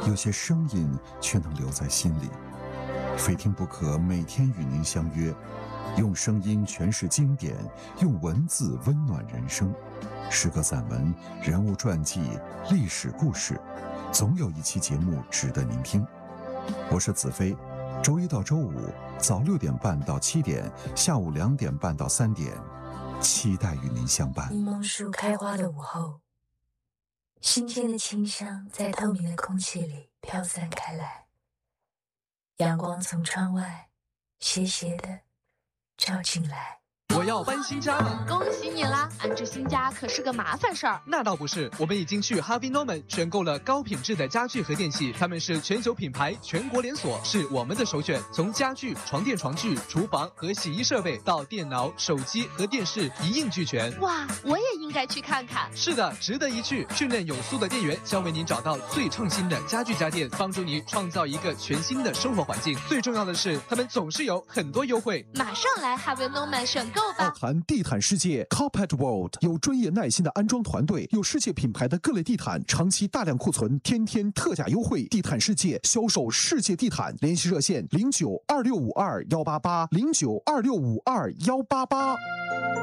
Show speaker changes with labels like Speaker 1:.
Speaker 1: 有些声音却能留在心里。非听不可，每天与您相约，用声音诠释经典，用文字温暖人生。诗歌散文、人物传记、历史故事，总有一期节目值得您听。我是子飞，周一到周五早6点半到7点，下午2点半到3点，期待与您相伴。
Speaker 2: 柠檬树开花的午后，新鲜的清香在透明的空气里飘散开来，阳光从窗外斜斜地照进来。
Speaker 3: 我要搬新家了，
Speaker 4: 恭喜你啦！安置新家可是个麻烦事儿。
Speaker 3: 那倒不是，我们已经去 Harvey Norman 选购了高品质的家具和电器，他们是全球品牌，全国连锁，是我们的首选。从家具、床垫、床具、厨房和洗衣设备到电脑、手机和电视一应俱全。
Speaker 4: 哇，我也应该去看看。
Speaker 3: 是的，值得一去。训练有素的店员将为您找到最创新的家具家电，帮助你创造一个全新的生活环境。最重要的是，他们总是有很多优惠。
Speaker 4: 马上来 Harvey Norman 选购吧！
Speaker 5: 奥谈地毯世界 Carpet World 有专业耐心的安装团队，有世界品牌的各类地毯，长期大量库存，天天特价优惠。地毯世界销售世界地毯，联系热线09265218880926521888。